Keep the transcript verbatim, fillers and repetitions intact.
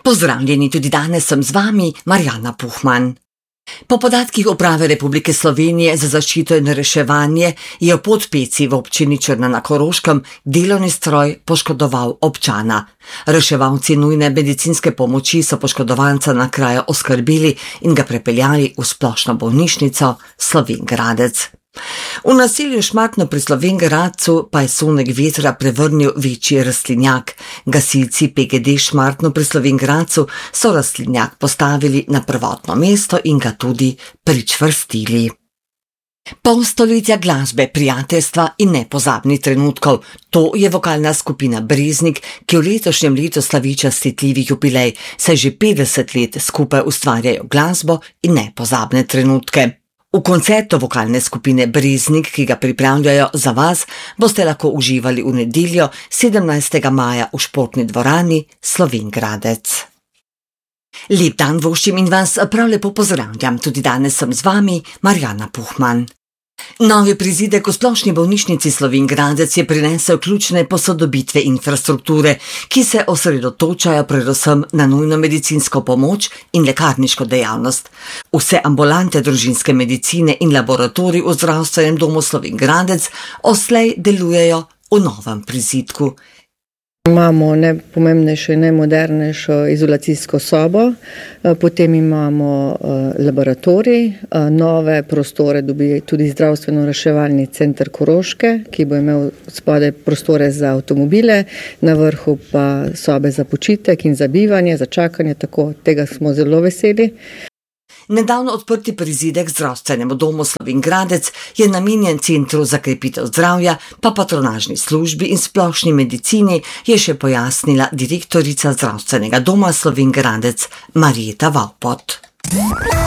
Pozdravljeni, tudi danes sem z vami, Marjana Puhman. Po podatkih Uprave Republike Slovenije za zaščito in reševanje je v Podpeci v občini Črna na Koroškem delovni stroj poškodoval občana. Reševalci nujne medicinske pomoči so poškodovanca na kraju oskrbeli in ga prepeljali v splošno bolnišnico Slovenj Gradec. V naselju Šmartno pri Slovenj Gradcu pa je sunek vetra prevrnil večji rastlinjak. Gasilci P G D Šmartno pri Slovenj Gradcu so rastlinjak postavili na prvotno mesto in ga tudi pričvrstili. Pol stoletja glasbe, prijateljstva in nepozabnih trenutkov. To je vokalna skupina Breznik, ki v letošnjem letu slavi častitljivi jubilej, saj že petdeset let skupaj ustvarjajo glasbo in nepozabne trenutke. V koncertu vokalne skupine Breznik, ki ga pripravljajo za vas, boste lahko uživali v nedeljo sedemnajstega maja v športni dvorani Slovenj Gradec. Lep dan voščim in vas prav lepo pozdravljam, tudi danes sem z vami, Marjana Puhman. Novi prizidek v splošni bolnišnici Slovenj Gradec je prinesel ključne posodobitve infrastrukture, ki se osredotočajo predvsem na nujno medicinsko pomoč in lekarniško dejavnost. Vse ambulante družinske medicine in laboratorij v zdravstvenem domu Slovenj Gradec odslej delujejo v novem prizidku. Imamo najpomembnejšo in najmodernejšo izolacijsko sobo, potem imamo laboratorij, nove prostore dobi tudi zdravstveno-reševalni center Koroške, ki bo imel spodaj prostore za avtomobile, na vrhu pa sobe za počitek in za bivanje, za čakanje, tako tega smo zelo veseli. Nedavno odprti prizidek zdravstvenemu domu Slovenj Gradec je namenjen Centru za krepitev zdravja, pa patronažni službi in splošni medicini, je še pojasnila direktorica zdravstvenega doma Slovenj Gradec Marjeta Vavpot.